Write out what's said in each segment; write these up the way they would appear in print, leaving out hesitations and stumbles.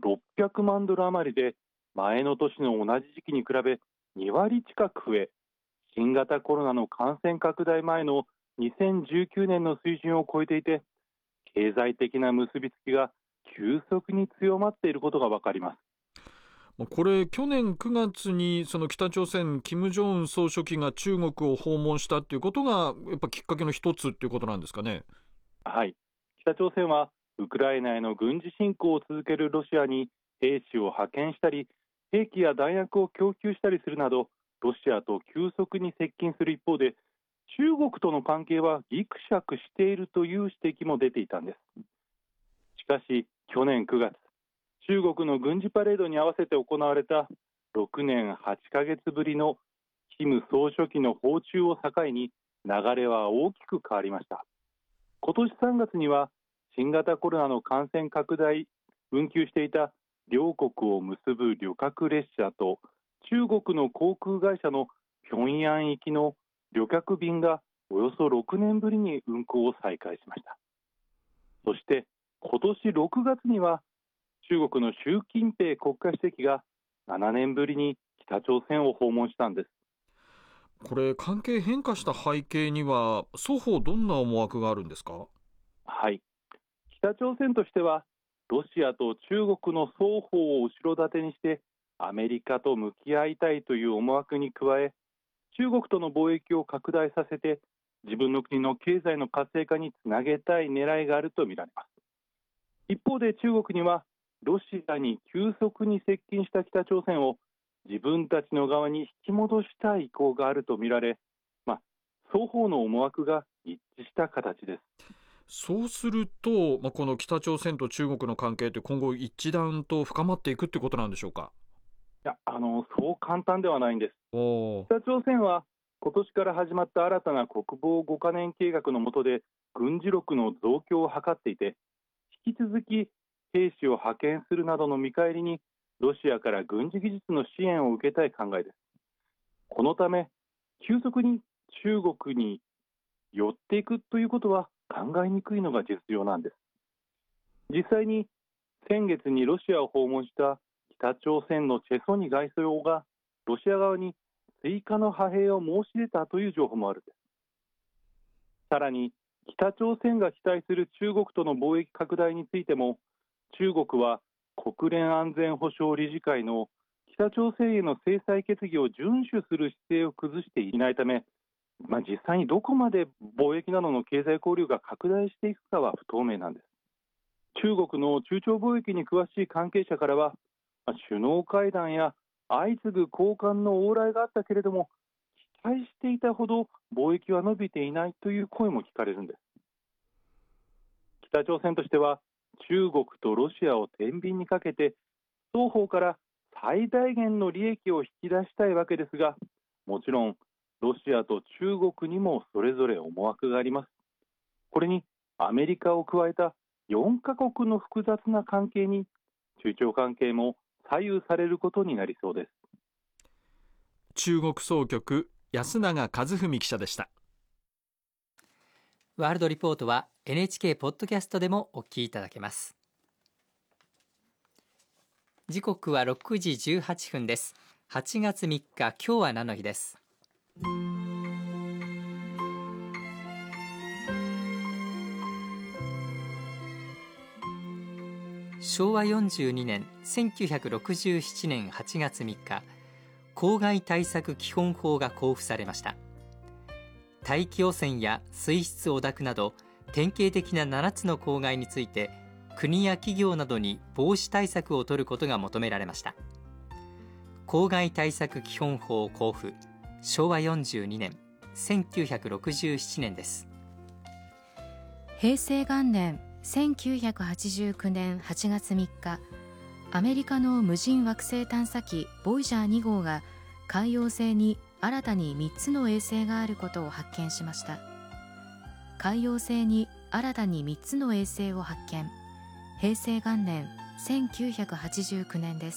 600万ドル余りで、前の年の同じ時期に比べ2割近く増え、新型コロナの感染拡大前の2019年の水準を超えていて、経済的な結びつきが急速に強まっていることが分かります。 これ去年9月にその北朝鮮金正恩総書記が中国を訪問したということがやっぱきっかけの一つということなんですかね。 はい、北朝鮮はウクライナへの軍事侵攻を続けるロシアに兵士を派遣したり、兵器や弾薬を供給したりするなど、ロシアと急速に接近する一方で、中国との関係はギクシャクしているという指摘も出ていたんです。しかし去年9月、中国の軍事パレードに合わせて行われた6年8ヶ月ぶりの金総書記の訪中を境に流れは大きく変わりました。今年3月には新型コロナの感染拡大運休していた両国を結ぶ旅客列車と中国の航空会社の平壌行きの旅客便がおよそ6年ぶりに運航を再開しました。そして今年6月には中国の習近平国家主席が7年ぶりに北朝鮮を訪問したんです。 これ関係変化した背景には双方どんな思惑があるんですか。 はい、北朝鮮としてはロシアと中国の双方を後ろ盾にしてアメリカと向き合いたいという思惑に加え、中国との貿易を拡大させて自分の国の経済の活性化につなげたい狙いがあるとみられます。一方で中国にはロシアに急速に接近した北朝鮮を自分たちの側に引き戻したい意向があるとみられ、双方の思惑が一致した形です。 そうすると、この北朝鮮と中国の関係って今後一段と深まっていくってことなんでしょうか。 いや、そう簡単ではないんです。北朝鮮は今年から始まった新たな国防5カ年計画の下で軍事力の増強を図っていて、引き続き兵士を派遣するなどの見返りにロシアから軍事技術の支援を受けたい考えです。このため急速に中国に寄っていくということは考えにくいのが実情なんです。実際に先月にロシアを訪問した北朝鮮のチェ・ソニ外相がロシア側に追加の派兵を申し出たという情報もあるんです。さらに北朝鮮が期待する中国との貿易拡大についても、中国は国連安全保障理事会の北朝鮮への制裁決議を遵守する姿勢を崩していないため、実際にどこまで貿易などの経済交流が拡大していくかは不透明なんです。中国の中朝貿易に詳しい関係者からは、首脳会談や相次ぐ高官の往来があったけれども、期待していたほど貿易は伸びていないという声も聞かれるんです。北朝鮮としては中国とロシアを天秤にかけて双方から最大限の利益を引き出したいわけですが、もちろんロシアと中国にもそれぞれ思惑があります。これにアメリカを加えた4カ国の複雑な関係に中朝関係も左右されることになりそうです。 中国総局安永和文記者でした。 ワールドリポートは NHK ポッドキャストでもお聞きいただけます。時刻は6時18分です。8月3日、今日は何の日です。昭和42年1967年8月3日、公害対策基本法が公布されました。大気汚染や水質汚濁など典型的な7つの公害について、国や企業などに防止対策を取ることが求められました。公害対策基本法公布、昭和42年1967年です。 平成元年1989年8月3日、アメリカの無人惑星探査機ボイジャー2号が海洋星に新たに3つの衛星があることを発見しました。海洋星に新たに3つの衛星を発見。平成元年1989年です。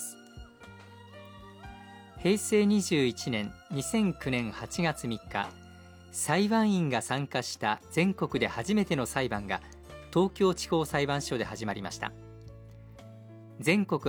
平成21年2009年8月3日、裁判員が参加した全国で初めての裁判が東京地方裁判所で始まりました。全国